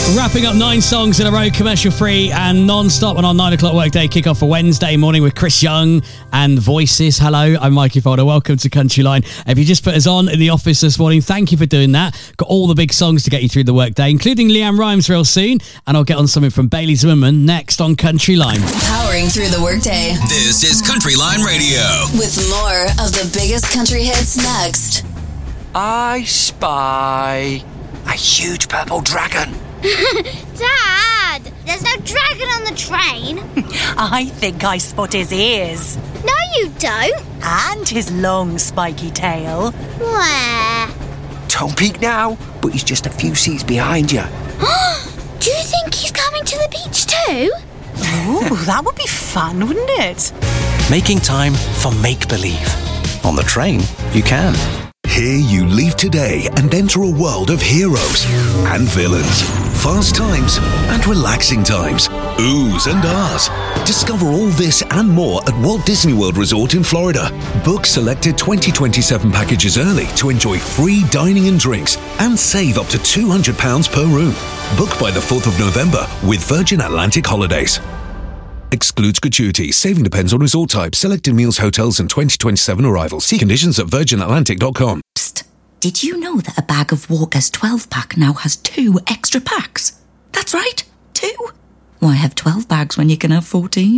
Wrapping up 9 songs in a row, commercial free and non-stop on our 9 o'clock workday kickoff for Wednesday morning with Chris Young and Voices. Hello, I'm Mikey Folder. Welcome to Country Line. If you just put us on in the office this morning, thank you for doing that. Got all the big songs to get you through the workday, including Leanne Rimes real soon. And I'll get on something from Bailey Zimmerman next on Country Line. Powering through the workday. This is Country Line Radio. With more of the biggest country hits next. I spy a huge purple dragon. Dad, there's no dragon on the train. I think I spot his ears. No, you don't. And his long spiky tail. Where? Don't peek now, but he's just a few seats behind you. Do you think he's coming to the beach too? Ooh, that would be fun, wouldn't it? Making time for make-believe. On the train, you can. Here you leave today and enter a world of heroes and villains, fast times and relaxing times, oohs and ahs. Discover all this and more at Walt Disney World Resort in Florida. Book selected 2027 packages early to enjoy free dining and drinks and save up to £200 per room. Book by the 4th of November with Virgin Atlantic Holidays. Excludes gratuities. Saving depends on resort type. Selected meals, hotels and 2027 arrivals. See conditions at virginatlantic.com. Psst. Did you know that a bag of Walker's 12-pack now has 2 extra packs? That's right, 2. Why have 12 bags when you can have 14?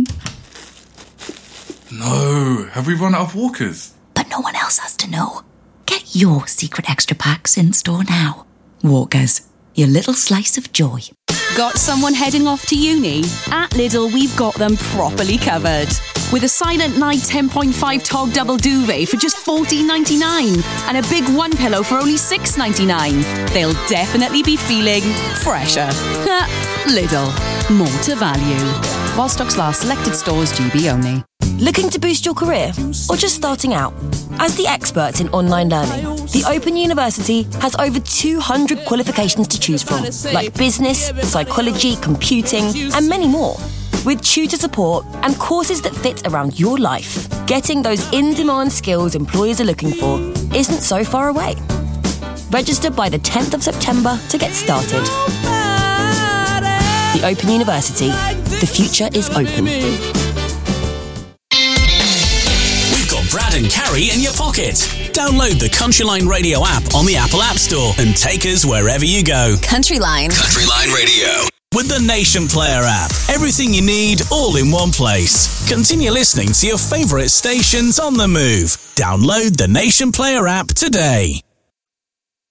No, have we run out of Walkers? But no one else has to know. Get your secret extra packs in store now. Walker's, your little slice of joy. Got someone heading off to uni? At Lidl, we've got them properly covered. With a Silent Night 10.5 Tog Double Duvet for just $14.99 and a big one pillow for only $6.99. They'll definitely be feeling fresher. Lidl, more to value. While stocks last, selected stores, GB only. Looking to boost your career or just starting out? As the experts in online learning, the Open University has over 200 qualifications to choose from, like business, psychology, computing, and many more. With tutor support and courses that fit around your life, getting those in-demand skills employers are looking for isn't so far away. Register by the 10th of September to get started. The Open University. The future is open. Brad and Carrie in your pocket. Download the Country Line Radio app on the Apple App Store and take us wherever you go. Country Line. Country Line Radio. With the Nation Player app, everything you need all in one place. Continue listening to your favourite stations on the move. Download the Nation Player app today.